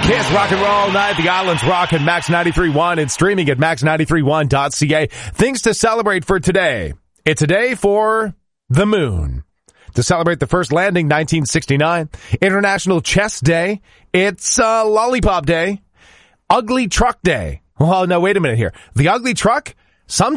Kiss Rock and Roll Night, the Islands Rock and Max 93.1 and streaming at max931.ca. Things to celebrate for today. It's a day for the moon. To celebrate the first landing, 1969. International Chess Day. It's Lollipop Day. Ugly Truck Day. Oh, no, wait a minute here. The ugly truck? Sometimes